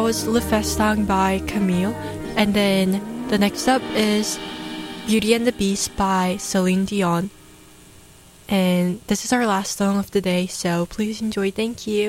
was Le Festang by Camille. And then the next up is Beauty and the Beast by Celine Dion. And this is our last song of the day, so please enjoy. Thank you.